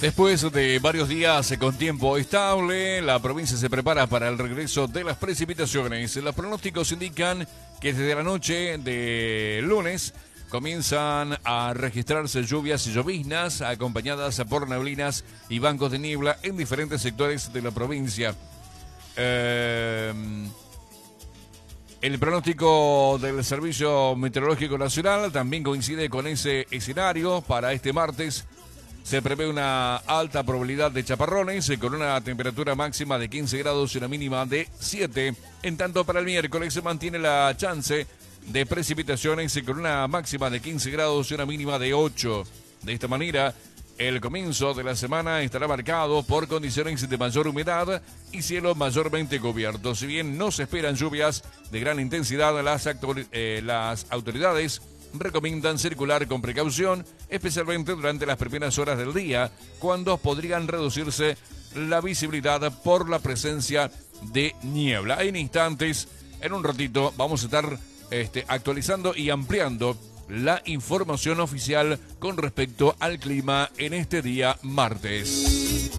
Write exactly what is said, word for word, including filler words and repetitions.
Después de varios días con tiempo estable, la provincia se prepara para el regreso de las precipitaciones. Los pronósticos indican que desde la noche de lunes comienzan a registrarse lluvias y lloviznas acompañadas por neblinas y bancos de niebla en diferentes sectores de la provincia. Eh, el pronóstico del Servicio Meteorológico Nacional también coincide con ese escenario. Para este martes se prevé una alta probabilidad de chaparrones con una temperatura máxima de quince grados y una mínima de siete. En tanto, para el miércoles se mantiene la chance de precipitaciones con una máxima de quince grados y una mínima de ocho. De esta manera, el comienzo de la semana estará marcado por condiciones de mayor humedad y cielo mayormente cubierto. Si bien no se esperan lluvias de gran intensidad, las, eh, las autoridades recomiendan circular con precaución, especialmente durante las primeras horas del día, cuando podrían reducirse la visibilidad por la presencia de niebla. En instantes, en un ratito, vamos a estar este, actualizando y ampliando la información oficial con respecto al clima en este día martes.